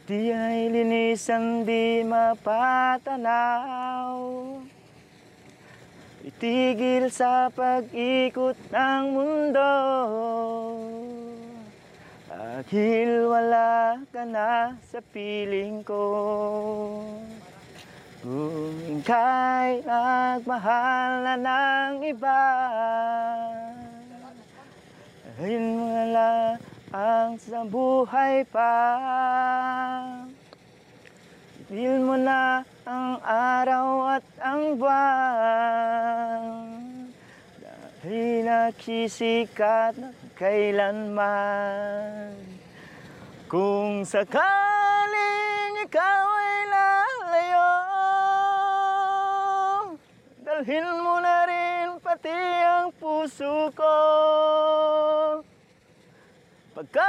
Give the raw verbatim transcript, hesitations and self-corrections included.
Di ay linisan, di mapatanaw, itigil sa pag-ikot ng mundo. Dahil wala ka na sa piling ko. Kung ika'y nagmahal na ng iba, ayun wala ang sa buhay pa. Tigil mo na ang araw at ang buwan, dahil nagsisikat na kailanman. Kung sakaling ikaw ay lalayo, dalhin mo na rin pati ang puso ko. Pagka